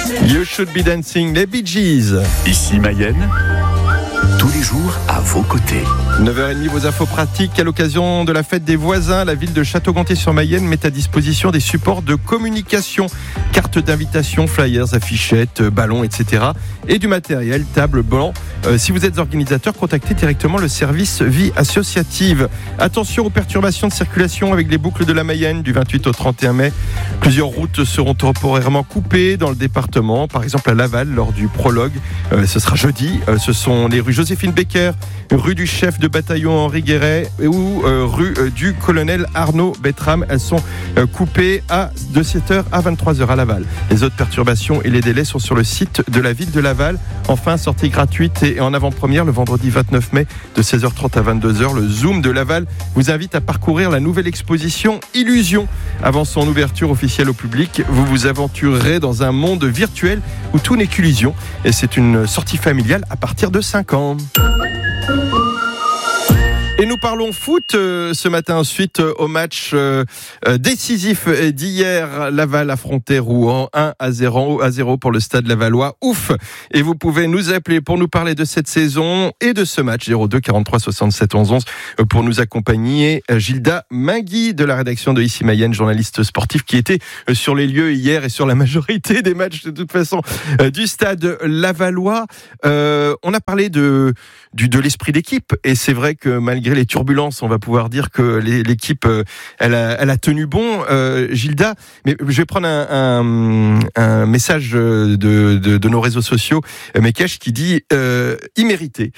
You Should Be Dancing, les Bee Gees. Ici Mayenne, tous les jours à vos côtés. 9h30, vos infos pratiques. À l'occasion de la fête des voisins, la ville de Château-Gontier-sur-Mayenne met à disposition des supports de communication, cartes d'invitation, flyers, affichettes, ballons, etc. et du matériel, table, banc. Si vous êtes organisateur, contactez directement le service vie associative. Attention aux perturbations de circulation avec les boucles de la Mayenne du 28 au 31 mai. Plusieurs routes seront temporairement coupées dans le département, par exemple à Laval lors du prologue. Ce sera jeudi. Ce sont les rues Joséphine Becker, rue du chef de bataillon Henri Guéret ou rue du colonel Arnaud Bertram. Elles sont coupées de 7h à 23h à Laval. Les autres perturbations et les délais sont sur le site de la ville de Laval. Enfin, sortie gratuite et en avant-première le vendredi 29 mai de 16h30 à 22h. Le Zoom de Laval vous invite à parcourir la nouvelle exposition Illusion. Avant son ouverture officielle au public, vous vous aventurerez dans un monde virtuel où tout n'est qu'illusion. Et c'est une sortie familiale à partir de 5 ans. Et nous parlons foot ce matin suite au match décisif d'hier. Laval affrontait Rouen 1-0 pour le stade lavallois. Ouf! Et vous pouvez nous appeler pour nous parler de cette saison et de ce match 02 43 67 11 11 pour nous accompagner. Gilda Mingui de la rédaction de Ici Mayenne, journaliste sportif qui était sur les lieux hier et sur la majorité des matchs de toute façon du stade lavallois. On a parlé de l'esprit d'équipe et c'est vrai que malgré les turbulences, on va pouvoir dire que l'équipe elle a tenu bon, Gilda. Mais je vais prendre un message de nos réseaux sociaux, Mekesh, qui dit immérité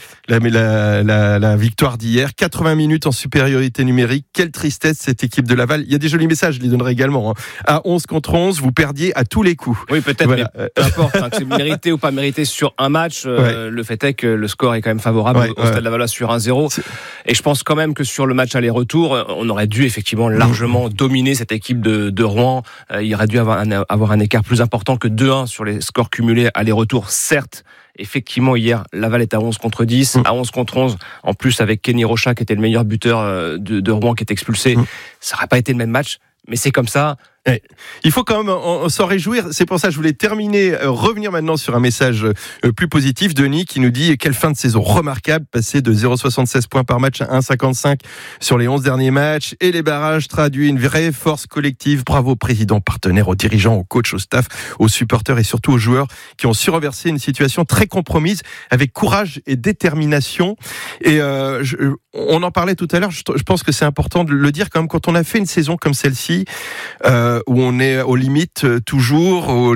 la victoire d'hier, 80 minutes en supériorité numérique. Quelle tristesse cette équipe de Laval. Il y a des jolis messages, je les donnerai également. À 11 contre 11, vous perdiez à tous les coups. Oui, peut-être, voilà. Mais peu importe, que c'est mérité ou pas mérité sur un match. Le fait est que le score est quand même favorable au Stade Lavallois sur 1-0. Et je pense quand même que sur le match aller-retour, on aurait dû effectivement largement dominer cette équipe de Rouen. Il aurait dû avoir un écart plus important que 2-1 sur les scores cumulés aller-retour. Certes, effectivement, hier, Laval est à 11 contre 10, à 11 contre 11. En plus, avec Kenny Rocha, qui était le meilleur buteur de Rouen, qui est expulsé. Ça n'aurait pas été le même match, mais c'est comme ça. Il faut quand même s'en réjouir. C'est pour ça que je voulais revenir maintenant sur un message plus positif. Denis qui nous dit: quelle fin de saison remarquable, passer de 0,76 points par match à 1,55 sur les 11 derniers matchs, et les barrages traduisent une vraie force collective. Bravo président, partenaires, aux dirigeants, aux coachs, au staff, aux supporters et surtout aux joueurs qui ont su renverser une situation très compromise avec courage et détermination. Et on en parlait tout à l'heure, je pense que c'est important de le dire quand même, quand on a fait une saison comme celle-ci, où on est aux limites toujours, où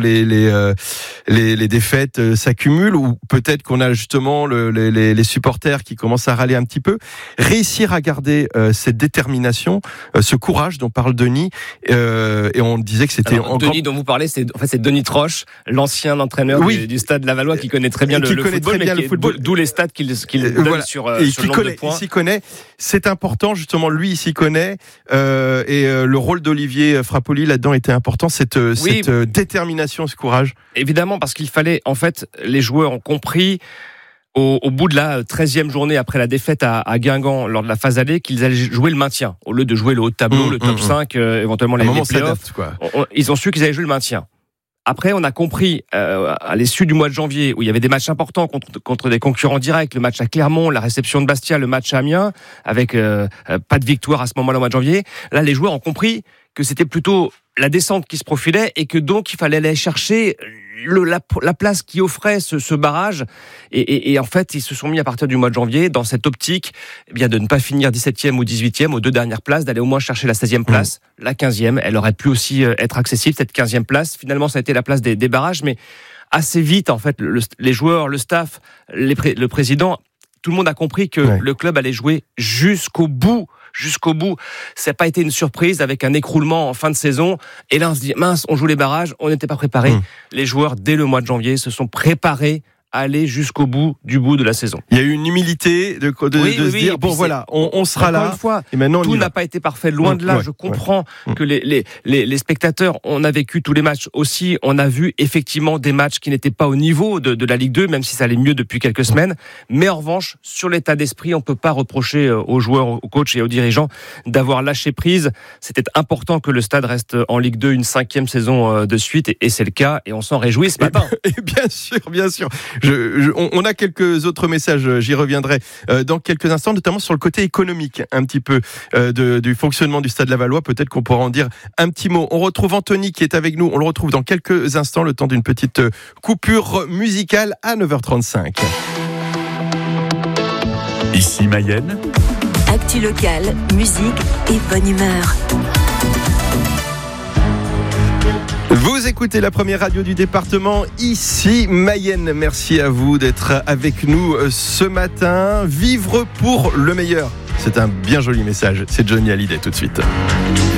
les défaites s'accumulent, ou peut-être qu'on a justement les supporters qui commencent à râler un petit peu. Réussir à garder cette détermination, ce courage dont parle Denis, et on disait que c'était... Denis dont vous parlez, c'est Denis Troche, l'ancien entraîneur du stade lavallois, qui connaît très bien le football, d'où les stats qu'il donne sur le nombre de points. Il s'y connaît, c'est important justement, lui il s'y connaît, et le rôle d'Olivier Frappoli là-dedans était important, cette détermination, ce courage. Évidemment, parce qu'il fallait, en fait, les joueurs ont compris au bout de la 13e journée après la défaite à Guingamp lors de la phase aller, qu'ils allaient jouer le maintien au lieu de jouer le haut de tableau, le top 5, éventuellement les playoffs. Ils ont su qu'ils allaient jouer le maintien. Après, on a compris à l'issue du mois de janvier, où il y avait des matchs importants contre des concurrents directs, le match à Clermont, la réception de Bastia, le match à Amiens, avec pas de victoire à ce moment-là au mois de janvier. Là, les joueurs ont compris que c'était plutôt la descente qui se profilait et que donc il fallait aller chercher la place qui offrait ce barrage. Et en fait, ils se sont mis à partir du mois de janvier dans cette optique, de ne pas finir 17e ou 18e aux deux dernières places, d'aller au moins chercher la 16e place, la 15e. Elle aurait pu aussi être accessible, cette 15e place. Finalement, ça a été la place des barrages, mais assez vite, en fait, les joueurs, le staff, le président, tout le monde a compris que le club allait jouer jusqu'au bout. Ça n'a pas été une surprise avec un écroulement en fin de saison. Et là, on se dit, mince, on joue les barrages, on n'était pas préparés. Les joueurs, dès le mois de janvier, se sont préparés aller jusqu'au bout de la saison. Il y a eu une humilité de se dire bon voilà, on sera là. Une fois, et maintenant tout n'a pas été parfait, loin de là. Je comprends que les spectateurs, on a vécu tous les matchs aussi. On a vu effectivement des matchs qui n'étaient pas au niveau de la Ligue 2, même si ça allait mieux depuis quelques semaines. Mais en revanche, sur l'état d'esprit, on peut pas reprocher aux joueurs, aux coachs et aux dirigeants d'avoir lâché prise. C'était important que le Stade reste en Ligue 2 une 5e saison de suite, et c'est le cas, et on s'en réjouit ce matin. Et bien sûr. On a quelques autres messages, j'y reviendrai dans quelques instants, notamment sur le côté économique, un petit peu du fonctionnement du Stade Lavallois. Peut-être qu'on pourra en dire un petit mot. On retrouve Anthony qui est avec nous. On le retrouve dans quelques instants, le temps d'une petite coupure musicale à 9h35. Ici Mayenne. Actu locale, musique et bonne humeur. Vous écoutez la première radio du département, ici Mayenne. Merci à vous d'être avec nous ce matin. Vivre pour le meilleur. C'est un bien joli message. C'est Johnny Hallyday tout de suite.